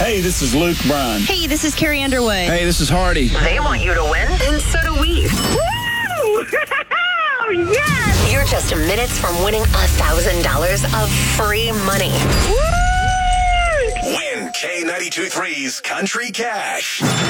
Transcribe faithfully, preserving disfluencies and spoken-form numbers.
Hey, this is Luke Bryan. Hey, this is Carrie Underwood. Hey, this is Hardy. They want you to win, and so do we. Woo! Yes! You're just minutes from winning one thousand dollars of free money. Woo! Win K ninety-two point three's Country Cash.